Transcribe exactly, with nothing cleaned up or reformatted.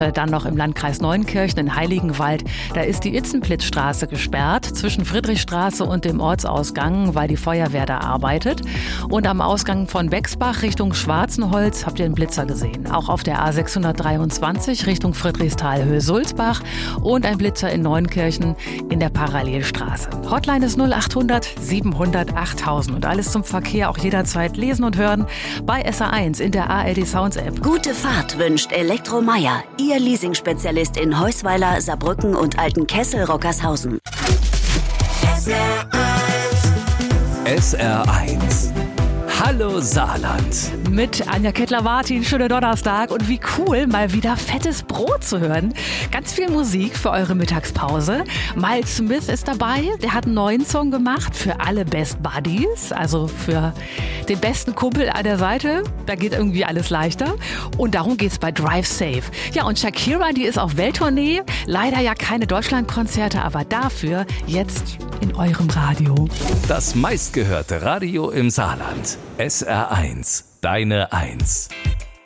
Dann noch im Landkreis Neunkirchen in Heiligenwald. Da ist die Itzenplitzstraße gesperrt zwischen Friedrichstraße und dem Ortsausgang, weil die Feuerwehr da arbeitet. Und am Ausgang von Bexbach Richtung Schwarzenholz habt ihr einen Blitzer gesehen. Auch auf der A sechshundertdreiundzwanzig Richtung Friedrichsthal-Höhe-Sulzbach und ein Blitzer in Neunkirchen in der Parallelstraße. Hotline ist null achthundert siebenhundert achttausend und alles zum Verkehr auch jederzeit lesen und hören bei S R eins in der A R D Sounds App. Gute Fahrt wünscht Elektro Meier, Ihr Leasingspezialist in Heusweiler, Saarbrücken und Altenkessel-Rockershausen. S R eins. S R eins. Hallo Saarland. Mit Anja Kettler-Martin, schöner Donnerstag und wie cool, mal wieder fettes Brot zu hören. Ganz viel Musik für eure Mittagspause. Miles Smith ist dabei, der hat einen neuen Song gemacht für alle Best Buddies, also für den besten Kumpel an der Seite. Da geht irgendwie alles leichter und darum geht's bei Drive Safe. Ja, und Shakira, die ist auf Welttournee, leider ja keine Deutschlandkonzerte, aber dafür jetzt in eurem Radio. Das meistgehörte Radio im Saarland. S R eins, deine Eins.